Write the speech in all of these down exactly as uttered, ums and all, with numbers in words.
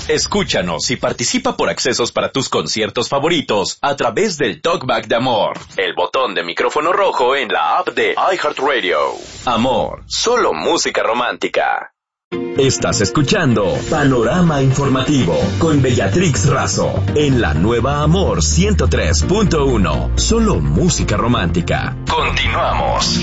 Escúchanos y participa por accesos para tus conciertos favoritos a través del Talkback de Amor, el botón de micrófono rojo en la app de iHeartRadio. Amor, solo música romántica. Estás escuchando Panorama Informativo con Bellatrix Razo en la nueva Amor ciento tres punto uno. Solo música romántica. Continuamos.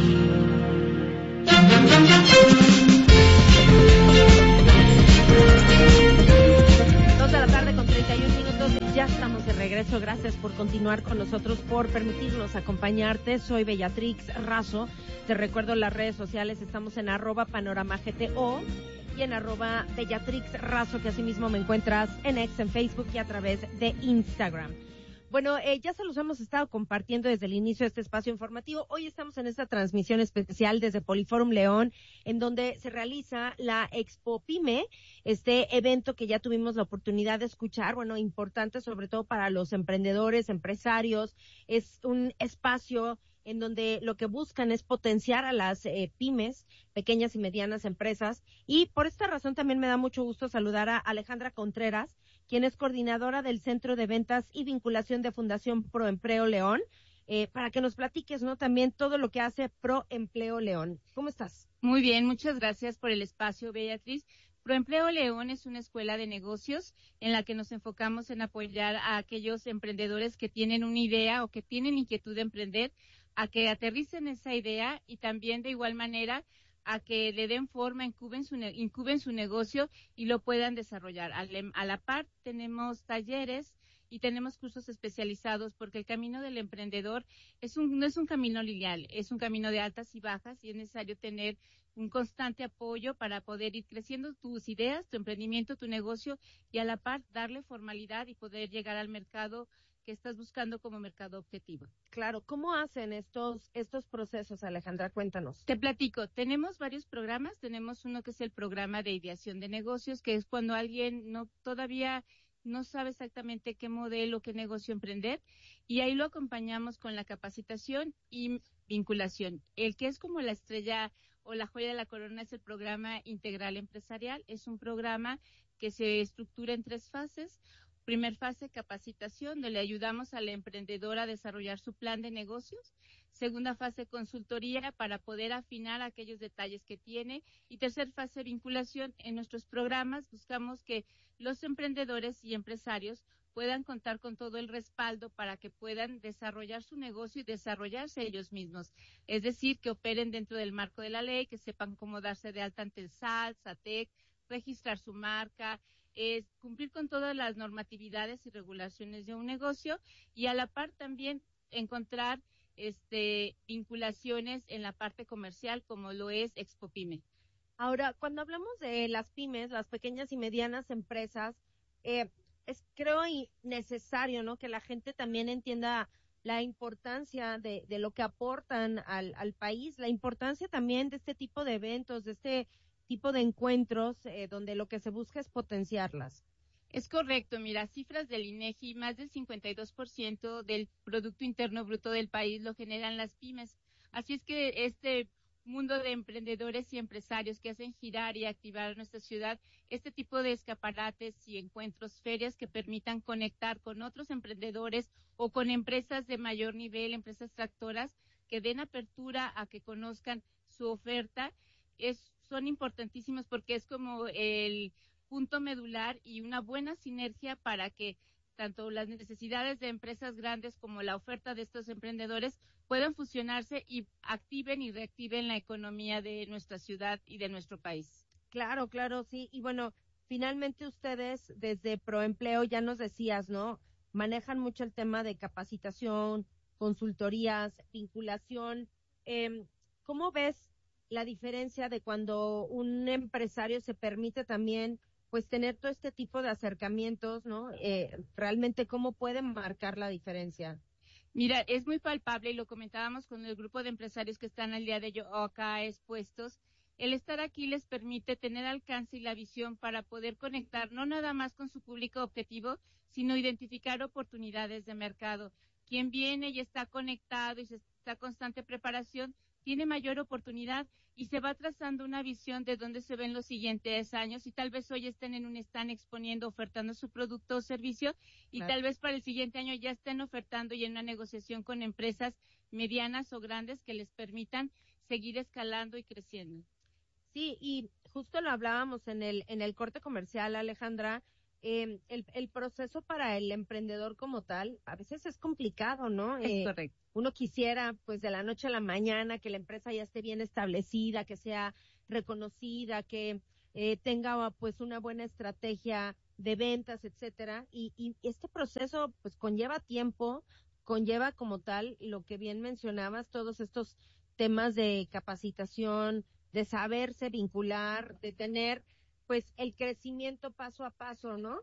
Ya estamos de regreso, gracias por continuar con nosotros, por permitirnos acompañarte. Soy Bellatrix Razo, te recuerdo las redes sociales, estamos en arroba panoramagto y en arroba Bellatrix Razo, que asimismo me encuentras en X, en Facebook y a través de Instagram. Bueno, eh, ya se los hemos estado compartiendo desde el inicio de este espacio informativo. Hoy estamos en esta transmisión especial desde Poliforum León, en donde se realiza la Expo Pyme, este evento que ya tuvimos la oportunidad de escuchar, bueno, importante sobre todo para los emprendedores, empresarios. Es un espacio en donde lo que buscan es potenciar a las eh, pymes, pequeñas y medianas empresas. Y por esta razón también me da mucho gusto saludar a Alejandra Contreras, quien es coordinadora del Centro de Ventas y Vinculación de Fundación Proempleo León, eh, para que nos platiques, ¿no?, también todo lo que hace Proempleo León. ¿Cómo estás? Muy bien, muchas gracias por el espacio, Beatriz. Proempleo León es una escuela de negocios en la que nos enfocamos en apoyar a aquellos emprendedores que tienen una idea o que tienen inquietud de emprender, a que aterricen esa idea y también de igual manera a que le den forma, incuben su, ne- incuben su negocio y lo puedan desarrollar. A, le- a la par tenemos talleres y tenemos cursos especializados, porque el camino del emprendedor es un, no es un camino lineal, es un camino de altas y bajas, y es necesario tener un constante apoyo para poder ir creciendo tus ideas, tu emprendimiento, tu negocio, y a la par darle formalidad y poder llegar al mercado que estás buscando como mercado objetivo. Claro, ¿cómo hacen estos estos procesos, Alejandra? Cuéntanos. Te platico, tenemos varios programas, tenemos uno que es el programa de ideación de negocios, que es cuando alguien no todavía no sabe exactamente qué modelo, qué negocio emprender, y ahí lo acompañamos con la capacitación y vinculación. El que es como la estrella o la joya de la corona es el programa integral empresarial, es un programa que se estructura en tres fases. Primer fase, capacitación, donde le ayudamos al emprendedor a desarrollar su plan de negocios. Segunda fase, consultoría, para poder afinar aquellos detalles que tiene. Y tercer fase, vinculación. En nuestros programas buscamos que los emprendedores y empresarios puedan contar con todo el respaldo para que puedan desarrollar su negocio y desarrollarse ellos mismos. Es decir, que operen dentro del marco de la ley, que sepan cómo darse de alta ante el S A T, SATEC, registrar su marca, es cumplir con todas las normatividades y regulaciones de un negocio, y a la par también encontrar este vinculaciones en la parte comercial, como lo es Expo Pyme. Ahora, cuando hablamos de las pymes, las pequeñas y medianas empresas, eh, es creo y necesario, ¿no?, que la gente también entienda la importancia de, de lo que aportan al, al país, la importancia también de este tipo de eventos, de este tipo de encuentros, eh, donde lo que se busca es potenciarlas. Es correcto, mira, cifras del INEGI, más del cincuenta y dos por ciento del Producto Interno Bruto del país lo generan las pymes. Así es que este mundo de emprendedores y empresarios que hacen girar y activar nuestra ciudad, este tipo de escaparates y encuentros, ferias que permitan conectar con otros emprendedores o con empresas de mayor nivel, empresas tractoras, que den apertura a que conozcan su oferta, es son importantísimos, porque es como el punto medular y una buena sinergia para que tanto las necesidades de empresas grandes como la oferta de estos emprendedores puedan fusionarse y activen y reactiven la economía de nuestra ciudad y de nuestro país. Claro, claro, sí. Y bueno, finalmente ustedes desde Proempleo, ya nos decías, ¿no?, manejan mucho el tema de capacitación, consultorías, vinculación. Eh, ¿Cómo ves la diferencia de cuando un empresario se permite también pues tener todo este tipo de acercamientos, ¿no? Eh, realmente, ¿cómo pueden marcar la diferencia? Mira, es muy palpable, y lo comentábamos con el grupo de empresarios que están al día de hoy acá expuestos. El estar aquí les permite tener alcance y la visión para poder conectar no nada más con su público objetivo, sino identificar oportunidades de mercado. Quien viene y está conectado y se está en constante preparación, tiene mayor oportunidad. y se va trazando una visión de dónde se ven los siguientes años y tal vez hoy estén en un stand exponiendo, ofertando su producto o servicio y claro. Tal vez para el siguiente año ya estén ofertando y en una negociación con empresas medianas o grandes que les permitan seguir escalando y creciendo. Sí, y justo lo hablábamos en el en el corte comercial, Alejandra, eh, el, el proceso para el emprendedor como tal a veces es complicado, ¿no? Es eh, correcto. Uno quisiera, pues, de la noche a la mañana que la empresa ya esté bien establecida, que sea reconocida, que eh, tenga, pues, una buena estrategia de ventas, etcétera. Y, y este proceso, pues, conlleva tiempo, conlleva como tal lo que bien mencionabas, todos estos temas de capacitación, de saberse vincular, de tener, pues, el crecimiento paso a paso, ¿no?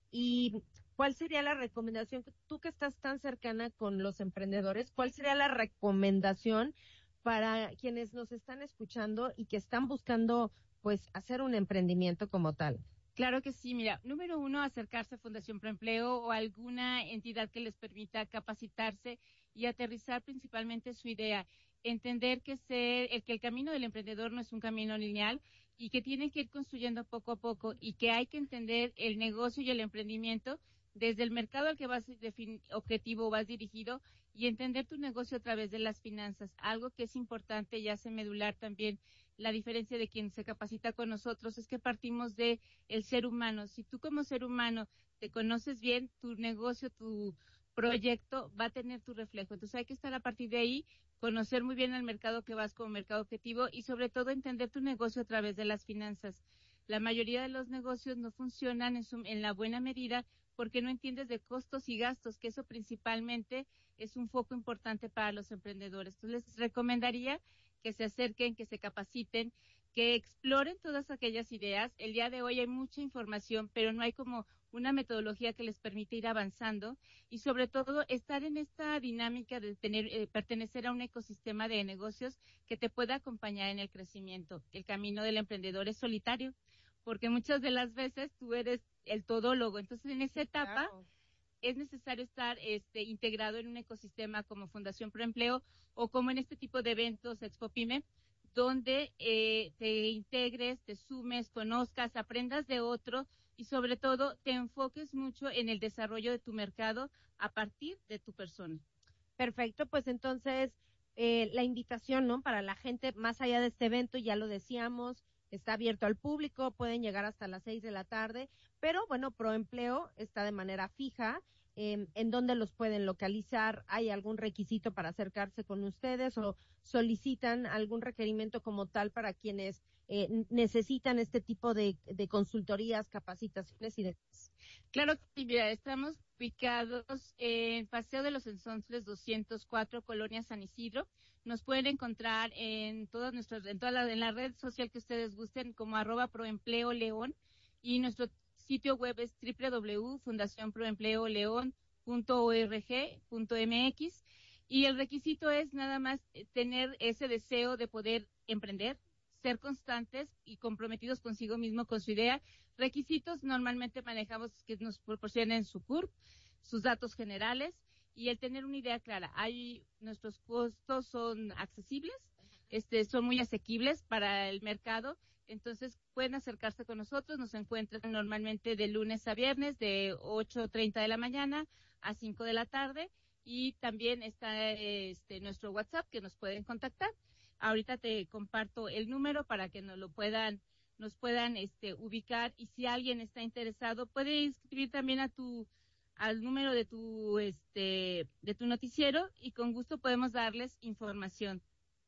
Y ¿cuál sería la recomendación? Tú que estás tan cercana con los emprendedores, ¿cuál sería la recomendación para quienes nos están escuchando y que están buscando, pues, hacer un emprendimiento como tal? Claro que sí, mira, número uno, acercarse a Fundación Proempleo o alguna entidad que les permita capacitarse y aterrizar principalmente su idea. Entender que, ser, que el camino del emprendedor no es un camino lineal y que tienen que ir construyendo poco a poco y que hay que entender el negocio y el emprendimiento desde el mercado al que vas defin- objetivo vas dirigido y entender tu negocio a través de las finanzas. Algo que es importante y hace medular también la diferencia de quien se capacita con nosotros es que partimos de el ser humano. Si tú como ser humano te conoces bien, tu negocio, tu proyecto va a tener tu reflejo. Entonces hay que estar a partir de ahí, conocer muy bien el mercado que vas como mercado objetivo y sobre todo entender tu negocio a través de las finanzas. La mayoría de los negocios no funcionan en, su, en la buena medida porque no entiendes de costos y gastos, que eso principalmente es un foco importante para los emprendedores. Entonces les recomendaría que se acerquen, que se capaciten, que exploren todas aquellas ideas. El día de hoy hay mucha información, pero no hay como una metodología que les permite ir avanzando y sobre todo estar en esta dinámica de tener, eh, pertenecer a un ecosistema de negocios que te pueda acompañar en el crecimiento. El camino del emprendedor es solitario, porque muchas de las veces tú eres el todólogo. Entonces, en esa etapa claro. es necesario estar este, integrado en un ecosistema como Fundación Proempleo o como en este tipo de eventos Expo Pyme, donde eh, te integres, te sumes, conozcas, aprendas de otro y sobre todo te enfoques mucho en el desarrollo de tu mercado a partir de tu persona. Perfecto, pues entonces eh, la invitación, ¿no? Para la gente, más allá de este evento, ya lo decíamos, está abierto al público, pueden llegar hasta las seis de la tarde, pero bueno, Proempleo está de manera fija. Eh, ¿En dónde los pueden localizar? ¿Hay algún requisito para acercarse con ustedes o solicitan algún requerimiento como tal para quienes eh, necesitan este tipo de, de consultorías, capacitaciones y demás? Claro que sí, mira, estamos ubicados en Paseo de los Ensonces doscientos cuatro, Colonia San Isidro. Nos pueden encontrar en todas nuestras, en toda la, en la red social que ustedes gusten como arroba Proempleo León y nuestro sitio web es doble u doble u doble u punto fundación proempleo león punto org punto m x y el requisito es nada más tener ese deseo de poder emprender, ser constantes y comprometidos consigo mismo con su idea. Requisitos normalmente manejamos que nos proporcionen su C U R P, sus datos generales y el tener una idea clara. Hay, nuestros costos son accesibles, este, son muy asequibles para el mercado, entonces pueden acercarse con nosotros, nos encuentran normalmente de lunes a viernes de ocho treinta de la mañana a cinco de la tarde y también está este, nuestro WhatsApp que nos pueden contactar. Ahorita te comparto el número para que nos lo puedan, nos puedan este, ubicar y si alguien está interesado puede inscribir también a tu al número de tu este de tu noticiero y con gusto podemos darles información.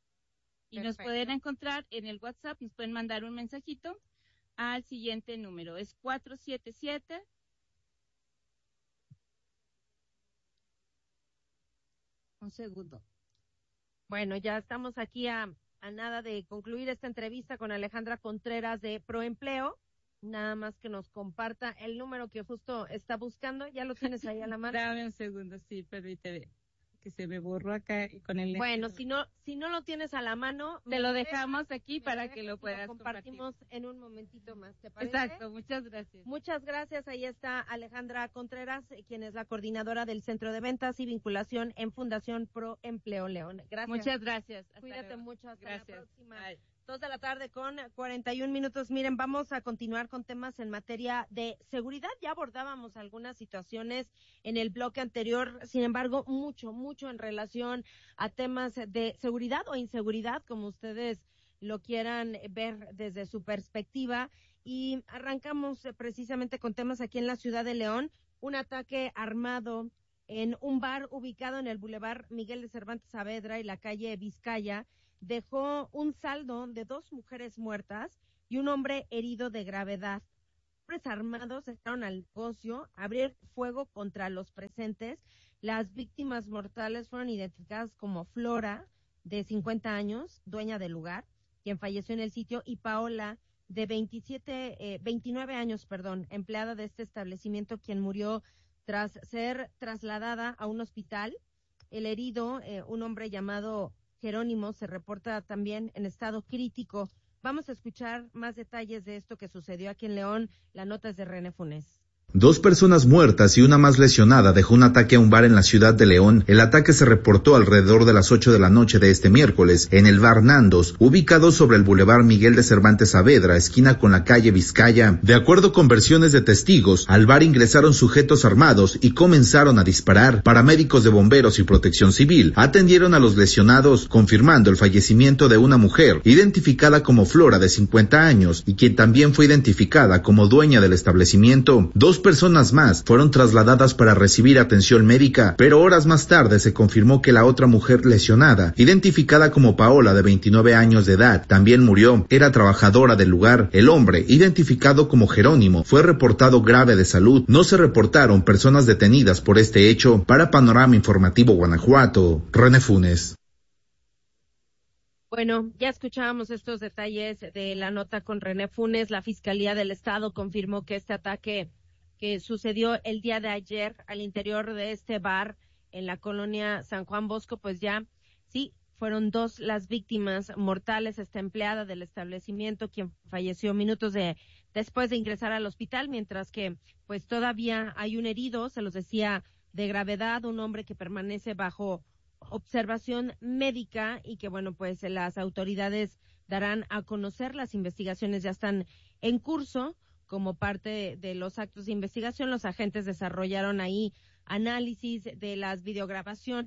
Y Perfecto. Nos pueden encontrar en el WhatsApp, nos pueden mandar un mensajito al siguiente número, es cuatro siete siete un segundo. Bueno, ya estamos aquí a, a nada de concluir esta entrevista con Alejandra Contreras de Proempleo. Nada más que nos comparta el número que justo está buscando. ¿Ya lo tienes ahí a la mano? Dame un segundo, sí, permíteme, que se me borró acá y con el... Bueno, si no si no lo tienes a la mano... Te lo dejamos aquí para que lo puedas lo compartimos compartir. en un momentito más, ¿te parece? Exacto, muchas gracias. Muchas gracias. Ahí está Alejandra Contreras, quien es la coordinadora del Centro de Ventas y Vinculación en Fundación Proempleo León. Gracias. Muchas gracias. Hasta Cuídate luego. mucho. Hasta gracias. la próxima. Bye. Dos de la tarde con cuarenta y un minutos. Miren, vamos a continuar con temas en materia de seguridad. Ya abordábamos algunas situaciones en el bloque anterior, sin embargo, mucho, mucho en relación a temas de seguridad o inseguridad, como ustedes lo quieran ver desde su perspectiva. Y arrancamos precisamente con temas aquí en la ciudad de León. Un ataque armado en un bar ubicado en el Boulevard Miguel de Cervantes Saavedra y la calle Vizcaya dejó un saldo de dos mujeres muertas y un hombre herido de gravedad. Hombres armados entraron al negocio, abrieron fuego contra los presentes. Las víctimas mortales fueron identificadas como Flora, de cincuenta años, dueña del lugar, quien falleció en el sitio, y Paola, de veintisiete, eh, veintinueve años, perdón, empleada de este establecimiento, quien murió tras ser trasladada a un hospital. El herido, eh, un hombre llamado Jerónimo, se reporta también en estado crítico. Vamos a escuchar más detalles de esto que sucedió aquí en León. La nota es de René Funes. Dos personas muertas y una más lesionada dejó un ataque a un bar en la ciudad de León. El ataque se reportó alrededor de las ocho de la noche de este miércoles en el bar Nandos, ubicado sobre el Boulevard Miguel de Cervantes Saavedra, esquina con la calle Vizcaya. De acuerdo con versiones de testigos, al bar ingresaron sujetos armados y comenzaron a disparar. Paramédicos de bomberos y protección civil atendieron a los lesionados, confirmando el fallecimiento de una mujer, identificada como Flora, de cincuenta años, y quien también fue identificada como dueña del establecimiento. Dos personas más fueron trasladadas para recibir atención médica, pero horas más tarde se confirmó que la otra mujer lesionada, identificada como Paola, de veintinueve años de edad, también murió. Era trabajadora del lugar. El hombre, identificado como Jerónimo, fue reportado grave de salud. No se reportaron personas detenidas por este hecho. Para Panorama Informativo Guanajuato, René Funes. Bueno, ya escuchábamos estos detalles de la nota con René Funes. La Fiscalía del Estado confirmó que este ataque que sucedió el día de ayer al interior de este bar en la colonia San Juan Bosco, pues ya sí, fueron dos las víctimas mortales. Esta empleada del establecimiento, quien falleció minutos de después de ingresar al hospital, mientras que pues todavía hay un herido, se los decía, de gravedad, un hombre que permanece bajo observación médica y que bueno, pues las autoridades darán a conocer. Las investigaciones ya están en curso. Como parte de los actos de investigación, los agentes desarrollaron ahí análisis de las videograbaciones,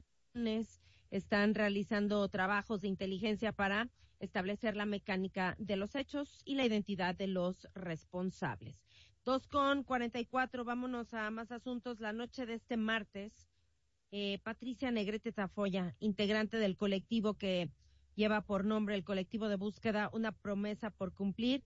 están realizando trabajos de inteligencia para establecer la mecánica de los hechos y la identidad de los responsables. Dos con cuarenta y cuatro, vámonos a más asuntos. La noche de este martes, eh, Patricia Negrete Tafoya, integrante del colectivo que lleva por nombre el colectivo de búsqueda Una Promesa por Cumplir,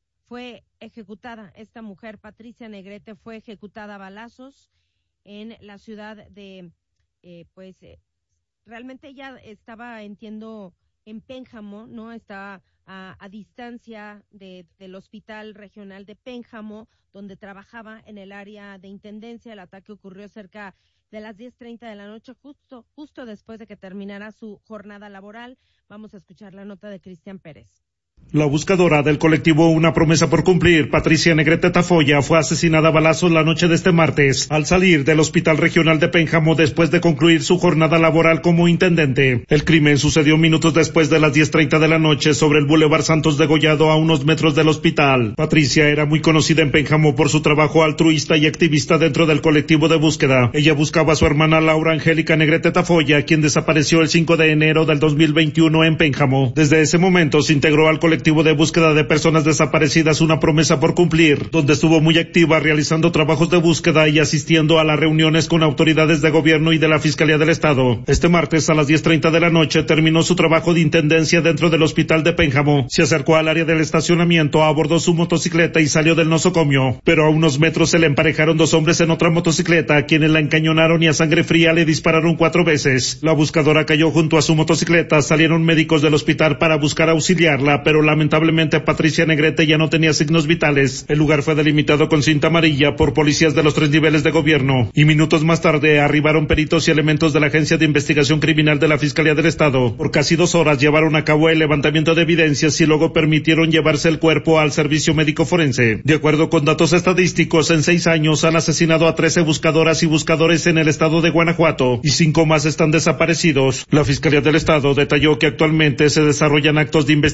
fue ejecutada. Esta mujer, Patricia Negrete, fue ejecutada a balazos en la ciudad de, eh, pues, eh, realmente ella estaba, entiendo, en Pénjamo, ¿no? Estaba a, a distancia de, del Hospital Regional de Pénjamo, donde trabajaba en el área de intendencia. El ataque ocurrió cerca de las diez treinta de la noche, justo, justo después de que terminara su jornada laboral. Vamos a escuchar la nota de Cristian Pérez. La buscadora del colectivo Una Promesa por Cumplir, Patricia Negrete Tafoya, fue asesinada a balazos la noche de este martes al salir del Hospital Regional de Pénjamo después de concluir su jornada laboral como intendente. El crimen sucedió minutos después de las diez treinta de la noche sobre el Boulevard Santos Degollado, a unos metros del hospital. Patricia era muy conocida en Pénjamo por su trabajo altruista y activista dentro del colectivo de búsqueda. Ella buscaba a su hermana Laura Angélica Negrete Tafoya, quien desapareció el cinco de enero del dos mil veintiuno en Pénjamo. Desde ese momento se integró al colectivo colectivo de búsqueda de personas desaparecidas Una Promesa por Cumplir, donde estuvo muy activa realizando trabajos de búsqueda y asistiendo a las reuniones con autoridades de gobierno y de la Fiscalía del Estado. Este martes a las diez treinta de la noche terminó su trabajo de intendencia dentro del hospital de Pénjamo. Se acercó al área del estacionamiento, abordó su motocicleta y salió del nosocomio, pero a unos metros se le emparejaron dos hombres en otra motocicleta, quienes la encañonaron y a sangre fría le dispararon cuatro veces. La buscadora cayó junto a su motocicleta. Salieron médicos del hospital para buscar auxiliarla, pero lamentablemente Patricia Negrete ya no tenía signos vitales. El lugar fue delimitado con cinta amarilla por policías de los tres niveles de gobierno, y minutos más tarde arribaron peritos y elementos de la Agencia de Investigación Criminal de la Fiscalía del Estado. Por casi dos horas llevaron a cabo el levantamiento de evidencias y luego permitieron llevarse el cuerpo al servicio médico forense. De acuerdo con datos estadísticos, en seis años han asesinado a trece buscadoras y buscadores en el estado de Guanajuato, y cinco más están desaparecidos. La Fiscalía del Estado detalló que actualmente se desarrollan actos de investigación y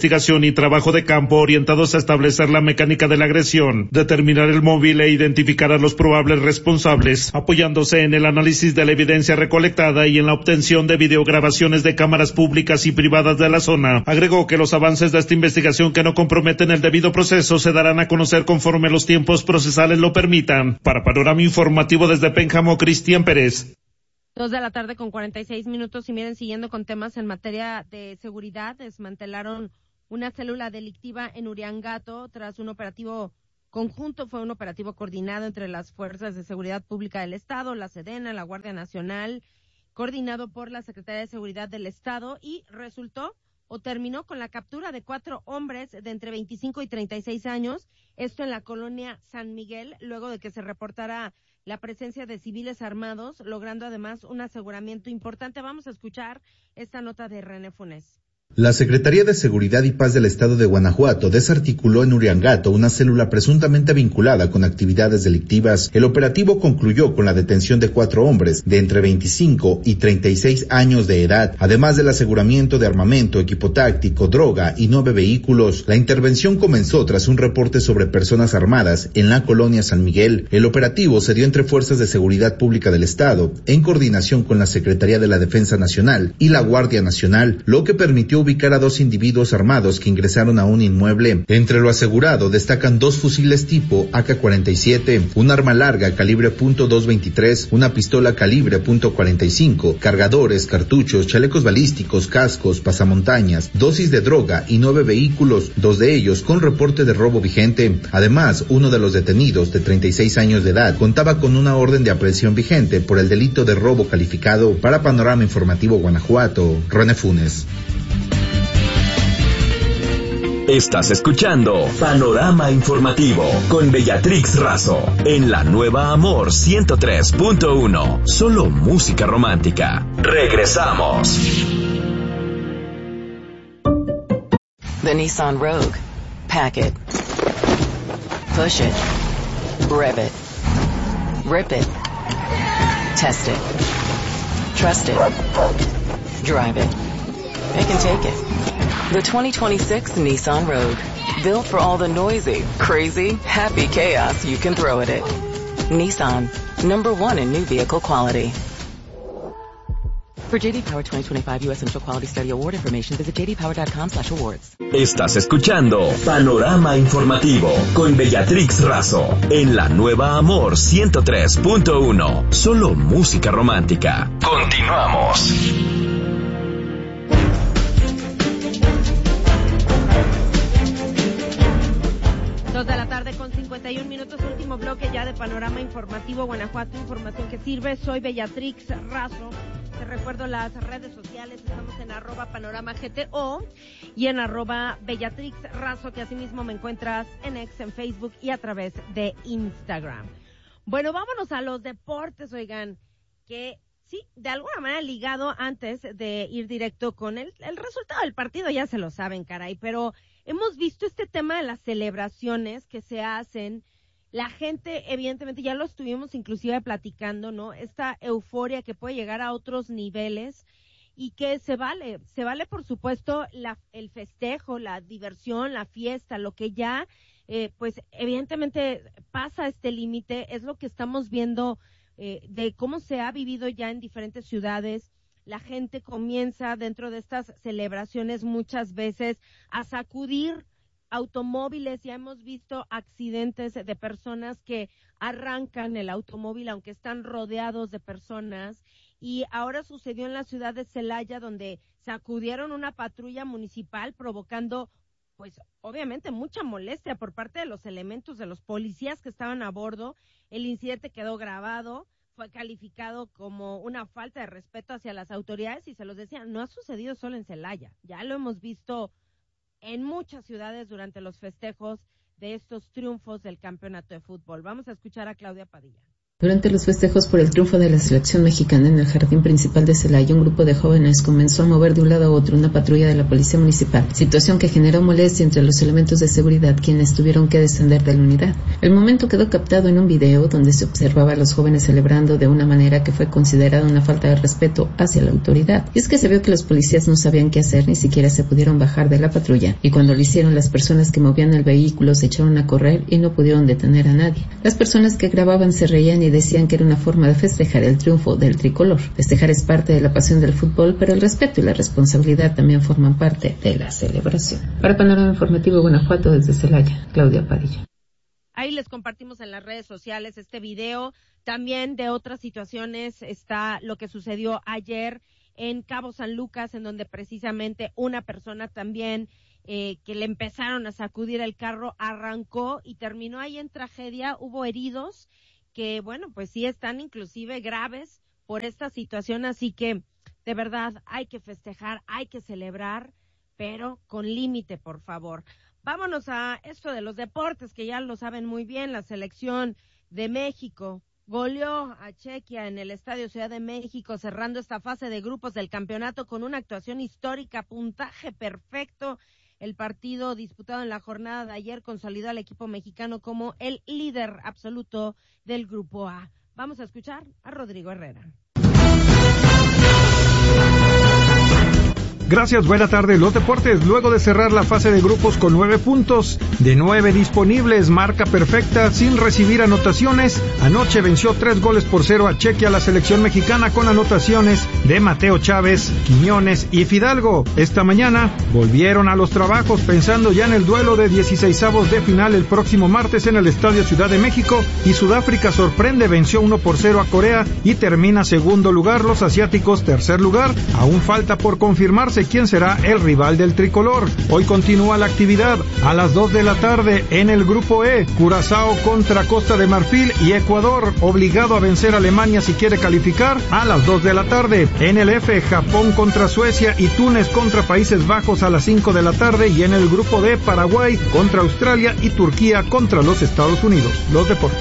y trabajo de campo orientados a establecer la mecánica de la agresión, determinar el móvil e identificar a los probables responsables, apoyándose en el análisis de la evidencia recolectada y en la obtención de videograbaciones de cámaras públicas y privadas de la zona. Agregó que los avances de esta investigación que no comprometen el debido proceso se darán a conocer conforme los tiempos procesales lo permitan. Para Panorama Informativo desde Pénjamo, Cristian Pérez. Dos de la tarde con cuarenta y seis minutos y miren, siguiendo con temas en materia de seguridad, desmantelaron una célula delictiva en Uriangato tras un operativo conjunto. Fue un operativo coordinado entre las Fuerzas de Seguridad Pública del Estado, la Sedena, la Guardia Nacional, coordinado por la Secretaría de Seguridad del Estado, y resultó o terminó con la captura de cuatro hombres de entre veinticinco y treinta y seis años, esto en la colonia San Miguel, luego de que se reportara la presencia de civiles armados, logrando además un aseguramiento importante. Vamos a escuchar esta nota de René Funes. La Secretaría de Seguridad y Paz del Estado de Guanajuato desarticuló en Uriangato una célula presuntamente vinculada con actividades delictivas. El operativo concluyó con la detención de cuatro hombres de entre veinticinco y treinta y seis años de edad, además del aseguramiento de armamento, equipo táctico, droga y nueve vehículos. La intervención comenzó tras un reporte sobre personas armadas en la colonia San Miguel. El operativo se dio entre Fuerzas de Seguridad Pública del Estado, en coordinación con la Secretaría de la Defensa Nacional y la Guardia Nacional, lo que permitió ubicar a dos individuos armados que ingresaron a un inmueble. Entre lo asegurado destacan dos fusiles tipo A K cuarenta y siete, un arma larga calibre punto dos veintitrés, una pistola calibre punto cuarenta y cinco, cargadores, cartuchos, chalecos balísticos, cascos, pasamontañas, dosis de droga y nueve vehículos, dos de ellos con reporte de robo vigente. Además, uno de los detenidos, de treinta y seis años de edad, contaba con una orden de aprehensión vigente por el delito de robo calificado. Para Panorama Informativo Guanajuato, René Funes. Estás escuchando Panorama Informativo con Bellatrix Razo en la nueva Amor ciento tres punto uno. Solo música romántica. Regresamos. The Nissan Rogue. Pack it. Push it. Rev it. Rip it. Test it. Trust it. Drive it. It can take it. The twenty twenty-six Nissan Rogue. Built for all the noisy, crazy, happy chaos you can throw at it. Nissan. Number one in new vehicle quality. For J D Power twenty twenty-five U S Central Quality Study Award information, visit j d power dot com slash awards. Estás escuchando Panorama Informativo con Bellatrix Razo en la nueva Amor ciento tres punto uno. Solo música romántica. Continuamos. Dos de la tarde con cincuenta y un minutos, último bloque ya de Panorama Informativo Guanajuato, información que sirve. Soy Bellatrix Razo. Te recuerdo las redes sociales, estamos en arroba panorama G T O y en arroba Bellatrix Razo, que asimismo me encuentras en X, en Facebook y a través de Instagram. Bueno, vámonos a los deportes, oigan, que sí, de alguna manera ligado antes de ir directo con el, el resultado del partido, ya se lo saben, caray, pero hemos visto este tema de las celebraciones que se hacen. La gente, evidentemente, ya lo estuvimos inclusive platicando, ¿no? Esta euforia que puede llegar a otros niveles y que se vale, se vale, por supuesto, la, el festejo, la diversión, la fiesta, lo que ya, eh, pues, evidentemente pasa este límite, es lo que estamos viendo eh, de cómo se ha vivido ya en diferentes ciudades. La gente comienza dentro de estas celebraciones muchas veces a sacudir automóviles. Ya hemos visto accidentes de personas que arrancan el automóvil aunque están rodeados de personas, y ahora sucedió en la ciudad de Celaya, donde sacudieron una patrulla municipal provocando, pues obviamente, mucha molestia por parte de los elementos de los policías que estaban a bordo. El incidente quedó grabado, fue calificado como una falta de respeto hacia las autoridades y se los decía, no ha sucedido solo en Celaya, ya lo hemos visto en muchas ciudades durante los festejos de estos triunfos del campeonato de fútbol. Vamos a escuchar a Claudia Padilla. Durante los festejos por el triunfo de la selección mexicana en el jardín principal de Celaya, un grupo de jóvenes comenzó a mover de un lado a otro una patrulla de la policía municipal, situación que generó molestia entre los elementos de seguridad, quienes tuvieron que descender de la unidad. El momento quedó captado en un video donde se observaba a los jóvenes celebrando de una manera que fue considerada una falta de respeto hacia la autoridad. Y es que se vio que los policías no sabían qué hacer, ni siquiera se pudieron bajar de la patrulla, y cuando lo hicieron, las personas que movían el vehículo se echaron a correr y no pudieron detener a nadie. Las personas que grababan se reían y y decían que era una forma de festejar el triunfo del tricolor. Festejar es parte de la pasión del fútbol, pero el respeto y la responsabilidad también forman parte de la celebración. Para Panorama Informativo Guanajuato, desde Celaya, Claudia Padilla. Ahí les compartimos en las redes sociales este video. También de otras situaciones está lo que sucedió ayer en Cabo San Lucas, en donde precisamente una persona también eh, que le empezaron a sacudir el carro arrancó y terminó ahí en tragedia. Hubo heridos que, bueno, pues sí están inclusive graves por esta situación, así que de verdad hay que festejar, hay que celebrar, pero con límite, por favor. Vámonos a esto de los deportes, que ya lo saben muy bien. La selección de México goleó a Chequia en el Estadio Ciudad de México, cerrando esta fase de grupos del campeonato con una actuación histórica, puntaje perfecto. El partido disputado en la jornada de ayer consolidó al equipo mexicano como el líder absoluto del Grupo A. Vamos a escuchar a Rodrigo Herrera. Gracias, buena tarde. Los deportes, luego de cerrar la fase de grupos con nueve puntos, de nueve disponibles, marca perfecta, sin recibir anotaciones, anoche venció tres goles por cero a Chequia la selección mexicana con anotaciones de Mateo Chávez, Quiñones y Fidalgo. Esta mañana volvieron a los trabajos pensando ya en el duelo de dieciseisavos de final el próximo martes en el Estadio Ciudad de México, y Sudáfrica sorprende, venció uno por cero a Corea y termina segundo lugar. Los asiáticos tercer lugar. Aún falta por confirmarse quién será el rival del tricolor. Hoy continúa la actividad a las dos de la tarde en el Grupo E. Curazao contra Costa de Marfil y Ecuador, obligado a vencer a Alemania si quiere calificar, a las dos de la tarde. En el F, Japón contra Suecia y Túnez contra Países Bajos a las cinco de la tarde, y en el Grupo D, Paraguay contra Australia y Turquía contra los Estados Unidos. Los deportes.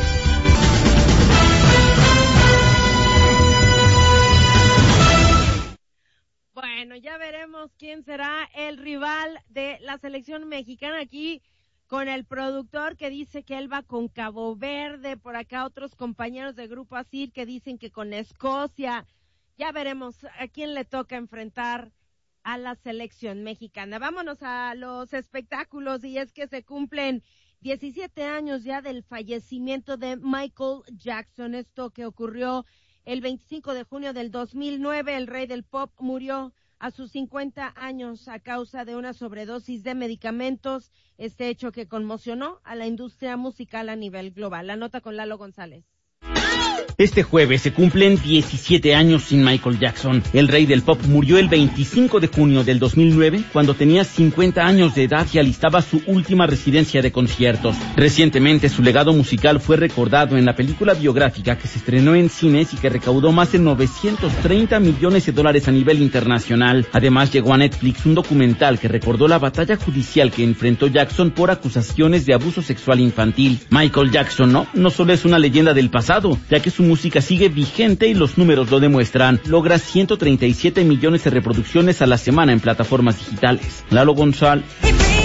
Bueno, ya veremos quién será el rival de la selección mexicana, aquí con el productor que dice que él va con Cabo Verde, por acá otros compañeros de Grupo ASIR que dicen que con Escocia. Ya veremos a quién le toca enfrentar a la selección mexicana. Vámonos a los espectáculos, y es que se cumplen diecisiete años ya del fallecimiento de Michael Jackson. Esto que ocurrió el veinticinco de junio del dos mil nueve, el rey del pop murió a sus cincuenta años a causa de una sobredosis de medicamentos, este hecho que conmocionó a la industria musical a nivel global. La nota con Lalo González. Este jueves se cumplen diecisiete años sin Michael Jackson. El rey del pop murió el veinticinco de junio del dos mil nueve, cuando tenía cincuenta años de edad y alistaba su última residencia de conciertos. Recientemente su legado musical fue recordado en la película biográfica que se estrenó en cines y que recaudó más de novecientos treinta millones de dólares a nivel internacional. Además llegó a Netflix un documental que recordó la batalla judicial que enfrentó Jackson por acusaciones de abuso sexual infantil. Michael Jackson no, no solo es una leyenda del pasado, ya que su música sigue vigente y los números lo demuestran. Logra ciento treinta y siete millones de reproducciones a la semana en plataformas digitales. Lalo González.